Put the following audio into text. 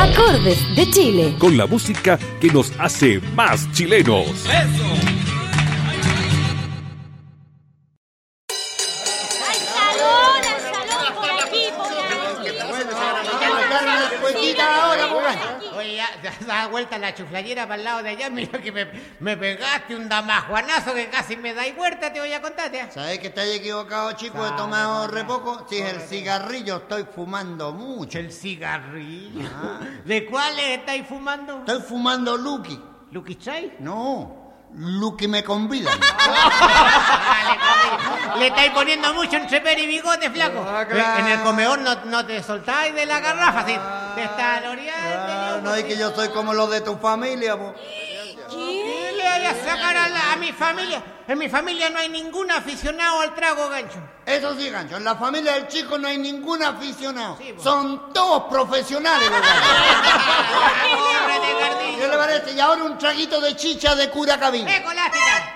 Acordes de Chile. Con la música que nos hace más chilenos. ¡Eso! Oye, ya da vuelta la chuflayera para el lado de allá. Mira que me pegaste un damajuanazo que casi me da y vuelta, te voy a contar. ¿Sabés que estáis equivocado, chico? He tomado re poco. Si es el cigarrillo, estoy fumando mucho. ¿El cigarrillo? ¿De cuáles estáis fumando? Estoy fumando Lucky. ¿Lucky Chai? No, Lucky me convidan. Le estáis poniendo mucho entre pera y bigote, flaco. Claro. En el comedor no te soltáis de la garrafa, ¿sí? De esta loreada. No es que yo soy como los de tu familia, po. ¿Qué le voy a sacar a mi familia? En mi familia no hay ningún aficionado al trago, Gancho. Eso sí, Gancho, en la familia del chico no hay ningún aficionado. Sí, po. Son todos profesionales, los ¿Qué le parece? Y ahora un traguito de chicha de cura cabina. ¡Colástica!